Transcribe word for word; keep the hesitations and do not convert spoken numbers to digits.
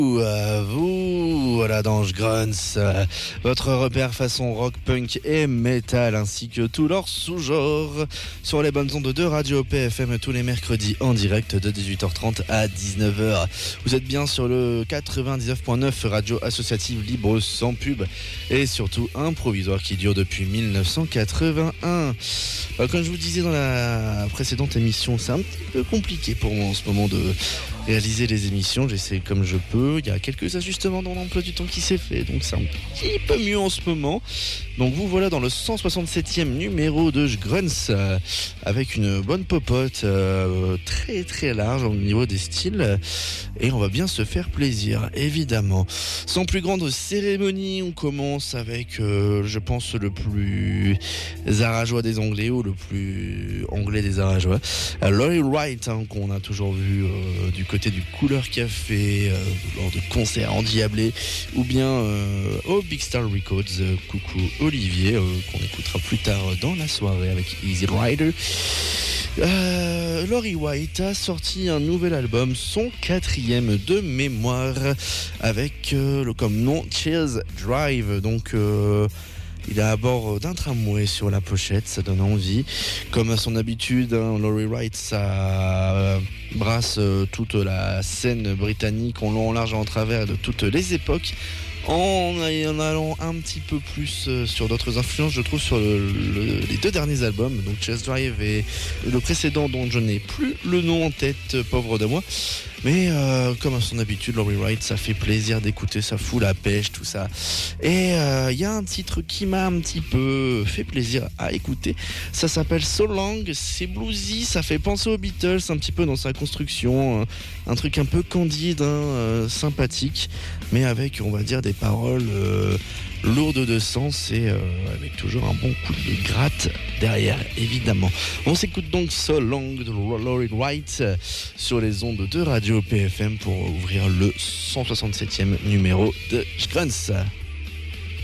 À vous, voilà dans Grunts, euh, votre repère façon rock, punk et metal, ainsi que tous leurs sous-genres, sur les bonnes ondes de Radio P F M tous les mercredis en direct de dix-huit heures trente à dix-neuf heures. Vous êtes bien sur le quatre-vingt-dix-neuf point neuf, radio associative libre sans pub et surtout un provisoire qui dure depuis mille neuf cent quatre-vingt-un. Euh, comme je vous disais dans la précédente émission, c'est un petit peu compliqué pour moi en ce moment de réaliser les émissions, j'essaie comme je peux. Il y a quelques ajustements dans l'emploi du temps qui s'est fait, donc c'est un petit peu mieux en ce moment. Donc vous voilà dans le cent soixante-septième numéro de Grunts, euh, avec une bonne popote euh, très très large au niveau des styles, et on va bien se faire plaisir, évidemment. Sans plus grande cérémonie, on commence avec, euh, je pense, le plus arajois des Anglais, ou le plus anglais des arajois, euh, Laurie Wright, hein, qu'on a toujours vu euh, du côté du Couleur Café, euh, lors de concerts endiablés, ou bien euh, au Big Star Records. Euh, coucou Olivier, euh, qu'on écoutera plus tard dans la soirée avec Easy Rider. Euh, Laurie White a sorti un nouvel album, son quatrième de mémoire, avec euh, le comme nom Cheers Drive. Donc euh, il est à bord d'un tramway sur la pochette, ça donne envie. Comme à son habitude, hein, Laurie Wright, ça euh, brasse euh, toute la scène britannique en long, en large et en travers de toutes les époques. En, en allant un petit peu plus euh, sur d'autres influences, je trouve, sur le, le, les deux derniers albums, donc Chess Drive et le précédent dont je n'ai plus le nom en tête, euh, pauvre de moi. Mais euh, comme à son habitude, Laurie Wright, ça fait plaisir d'écouter, ça fout la pêche, tout ça. Et il euh, y a un titre qui m'a un petit peu fait plaisir à écouter. Ça s'appelle So Long, c'est bluesy, ça fait penser aux Beatles un petit peu dans sa construction, un truc un peu candide, hein, euh, sympathique, mais avec, on va dire, des paroles euh, lourdes de sens et euh, avec toujours un bon coup de gratte derrière, évidemment. On s'écoute donc So Long de Laurie Wright sur les ondes de Radio P F M pour ouvrir le cent soixante-septième numéro de Grunts.